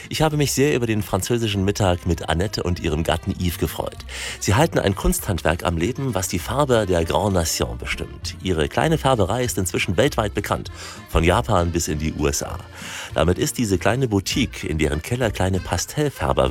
Ich habe mich sehr über den französischen Mittag mit Annette und ihrem Gatten Yves gefreut. Sie halten ein Kunsthandwerk am Leben, was die Farbe der Grand Nation bestimmt. Ihre kleine Färberei ist inzwischen weltweit bekannt, von Japan bis in die USA. Damit ist diese kleine Boutique, in deren Keller kleine Pastellfärber